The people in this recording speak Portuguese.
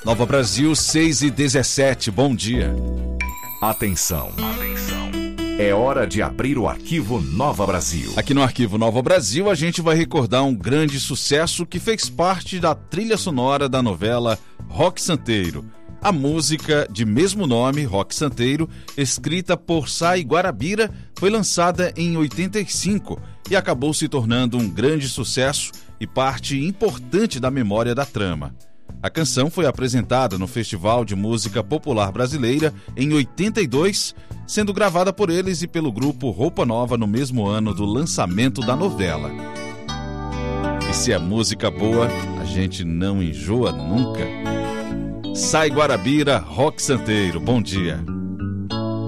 Nova Brasil, 6h17, bom dia. Atenção. É hora de abrir o arquivo Nova Brasil. Aqui no arquivo Nova Brasil, a gente vai recordar um grande sucesso que fez parte da trilha sonora da novela Roque Santeiro. A música de mesmo nome, Roque Santeiro, escrita por Sai Guarabira, foi lançada em 85 e acabou se tornando um grande sucesso e parte importante da memória da trama. A canção foi apresentada no Festival de Música Popular Brasileira em 82, sendo gravada por eles e pelo grupo Roupa Nova no mesmo ano do lançamento da novela. E se é música boa, a gente não enjoa nunca. Sai Guarabira, Roque Santeiro, bom dia.